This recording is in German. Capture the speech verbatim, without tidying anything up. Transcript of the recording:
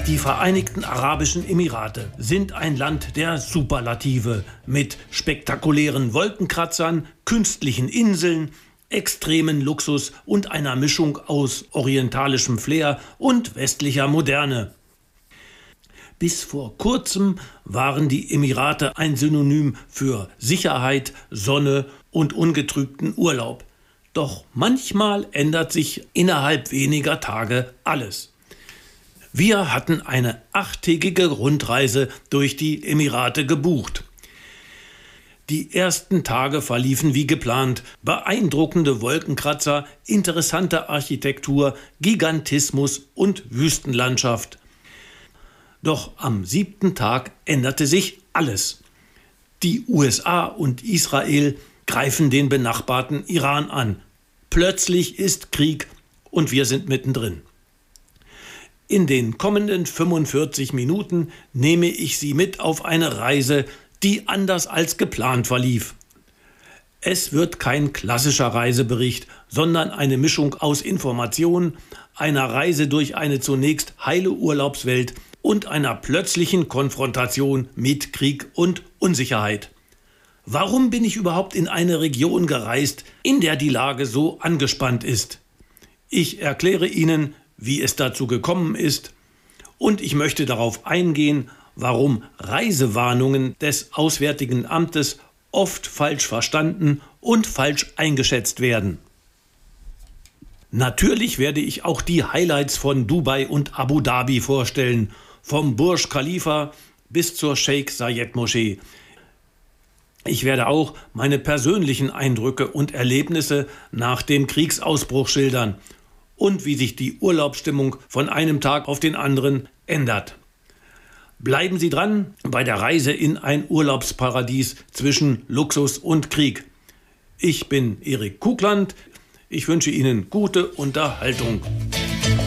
Die Vereinigten Arabischen Emirate sind ein Land der Superlative mit spektakulären Wolkenkratzern, künstlichen Inseln, extremen Luxus und einer Mischung aus orientalischem Flair und westlicher Moderne. Bis vor kurzem waren die Emirate ein Synonym für Sicherheit, Sonne und ungetrübten Urlaub. Doch manchmal ändert sich innerhalb weniger Tage alles. Wir hatten eine achttägige Rundreise durch die Emirate gebucht. Die ersten Tage verliefen wie geplant. Beeindruckende Wolkenkratzer, interessante Architektur, Gigantismus und Wüstenlandschaft. Doch am siebten Tag änderte sich alles. Die U S A und Israel greifen den benachbarten Iran an. Plötzlich ist Krieg und wir sind mittendrin. In den kommenden fünfundvierzig Minuten nehme ich Sie mit auf eine Reise, die anders als geplant verlief. Es wird kein klassischer Reisebericht, sondern eine Mischung aus Informationen, einer Reise durch eine zunächst heile Urlaubswelt und einer plötzlichen Konfrontation mit Krieg und Unsicherheit. Warum bin ich überhaupt in eine Region gereist, in der die Lage so angespannt ist? Ich erkläre Ihnen, wie es dazu gekommen ist, und ich möchte darauf eingehen, warum Reisewarnungen des Auswärtigen Amtes oft falsch verstanden und falsch eingeschätzt werden. Natürlich werde ich auch die Highlights von Dubai und Abu Dhabi vorstellen, vom Burj Khalifa bis zur Sheikh Zayed Moschee. Ich werde auch meine persönlichen Eindrücke und Erlebnisse nach dem Kriegsausbruch schildern und wie sich die Urlaubsstimmung von einem Tag auf den anderen ändert. Bleiben Sie dran bei der Reise in ein Urlaubsparadies zwischen Luxus und Krieg. Ich bin Erik Kugland. Ich wünsche Ihnen gute Unterhaltung.